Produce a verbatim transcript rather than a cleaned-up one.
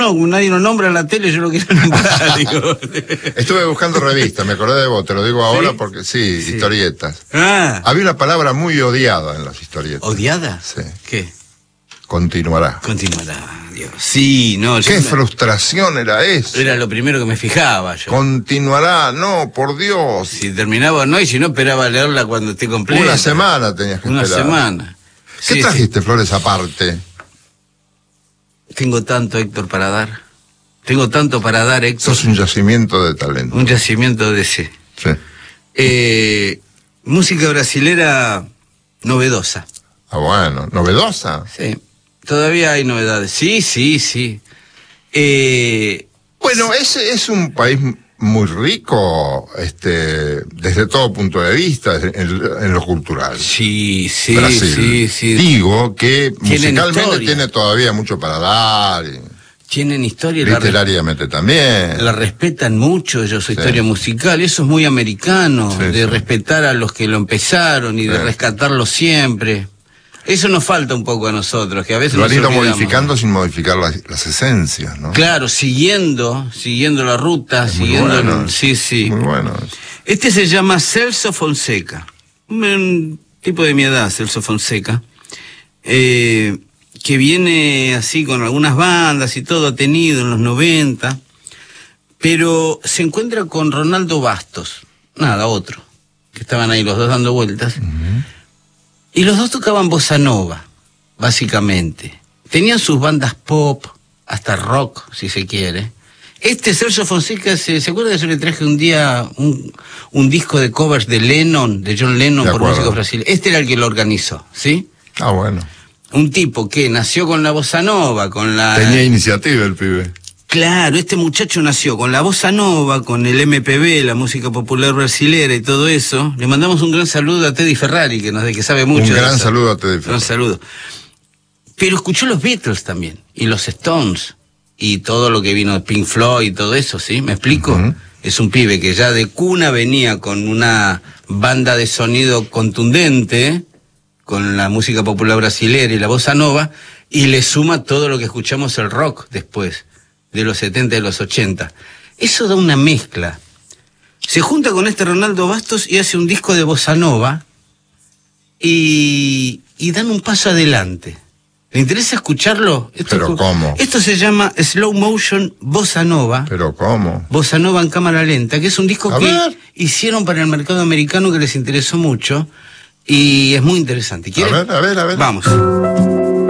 No, nadie lo nombra en la tele, yo lo quiero nombrar. Digo. Estuve buscando revistas, me acordé de vos, te lo digo ahora ¿Sí? porque sí, Sí. historietas. Ah. Había una palabra muy odiada en las historietas. ¿Odiada? Sí. ¿Qué? Continuará. Continuará, Dios. Sí, no. yo ¿Qué me- frustración era eso? Era lo primero que me fijaba yo. Continuará, no, por Dios. Si terminaba o no, y si no, esperaba leerla cuando esté completa. Una semana tenías que Una esperar. semana. ¿Qué Sí, trajiste, sí. Flores, aparte? sí. Tengo tanto, Héctor, para dar. Tengo tanto para dar, Héctor. Sos un yacimiento de talento. Un yacimiento de ese. Sí. Eh, música brasilera novedosa. Ah, bueno, novedosa. Sí. Todavía hay novedades. Sí, sí, sí. Eh, Bueno, es, es un país muy rico, este, desde todo punto de vista, en, en lo cultural. sí, sí, Brasil. sí, sí. Digo que Tienen musicalmente historia. tiene todavía mucho para dar, y Tienen historia. La, res- literariamente también. la respetan mucho ellos, su Sí. historia musical. Eso es muy americano, Sí, de sí. respetar a los que lo empezaron y de Sí. rescatarlo siempre. Eso nos falta un poco a nosotros, que a veces Lo han nos ido olvidamos. modificando sin modificar las, las esencias, ¿no? Claro, siguiendo, siguiendo la ruta, Es muy siguiendo... el- bueno. Sí, sí. Muy bueno. Este se llama Celso Fonseca, un, un tipo de mi edad, Celso Fonseca, eh, que viene así con algunas bandas y todo, ha tenido en los noventa, pero se encuentra con Ronaldo Bastos, nada, otro, que estaban ahí los dos dando vueltas, Uh-huh. y los dos tocaban bossa nova, básicamente. Tenían sus bandas pop, hasta rock, si se quiere. Este Celso Fonseca, ¿se, ¿se acuerda que yo le traje un día un, un disco de covers de Lennon, de John Lennon, De por acuerdo. músicos brasileños? Este era el que lo organizó, ¿sí? Ah, bueno. Un tipo que nació con la bossa nova, con la... Tenía iniciativa el pibe. Claro, este muchacho nació con la bossa nova, con el M P B, la música popular brasilera y todo eso. Le mandamos un gran saludo a Teddy Ferrari, que nos que sabe mucho. Un de gran eso. saludo a Teddy Un gran Ferrari. saludo. Pero escuchó los Beatles también, y los Stones, y todo lo que vino de Pink Floyd y todo eso, ¿sí? ¿Me explico? Uh-huh. Es un pibe que ya de cuna venía con una banda de sonido contundente, con la música popular brasilera y la bossa nova, y le suma todo lo que escuchamos el rock después, de los setenta y de los ochenta. Eso da una mezcla. Se junta con este Ronaldo Bastos y hace un disco de bossa nova y, y dan un paso adelante. ¿Le interesa escucharlo? Esto, ¿Pero cómo? Esto se llama Slow Motion Bossa Nova. ¿Pero cómo? Bossa Nova en cámara lenta, que es un disco A que ver. hicieron para el mercado americano que les interesó mucho y es muy interesante. A ¿Quieren? ver, a ver, a ver. Vamos.